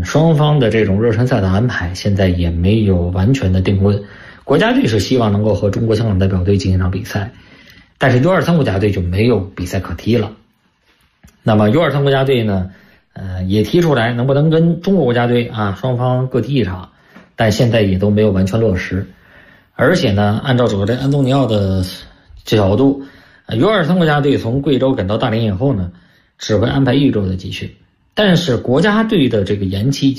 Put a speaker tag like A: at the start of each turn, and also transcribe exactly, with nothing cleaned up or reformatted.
A: 嗯，双方的这种热身赛的安排现在也没有完全的定论。国家队是希望能够和中国香港代表队进行一场比赛，但是 U 二十三 国家队就没有比赛可踢了。那么 U 二十三 国家队呢，呃，也提出来能不能跟中国国家队啊双方各踢一场，但现在也都没有完全落实。而且呢，按照主教练安东尼奥的角度 ，U 二十三 国家队从贵州赶到大连以后呢，只会安排一周的集训，但是国家队的这个延期